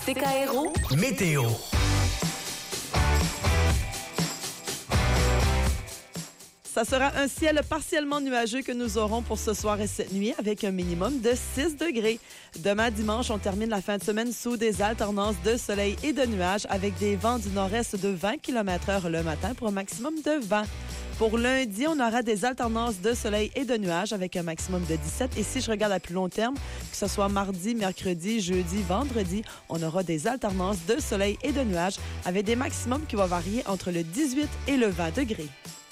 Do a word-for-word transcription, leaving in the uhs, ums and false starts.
C K R O Météo. Ça sera un ciel partiellement nuageux que nous aurons pour ce soir et cette nuit avec un minimum de six degrés. Demain dimanche, on termine la fin de semaine sous des alternances de soleil et de nuages avec des vents du nord-est de vingt kilomètres heure le matin pour un maximum de vingt. Pour lundi, on aura des alternances de soleil et de nuages avec un maximum de dix-sept. Et si je regarde à plus long terme, que ce soit mardi, mercredi, jeudi, vendredi, on aura des alternances de soleil et de nuages avec des maximums qui vont varier entre le dix-huit et le vingt degrés.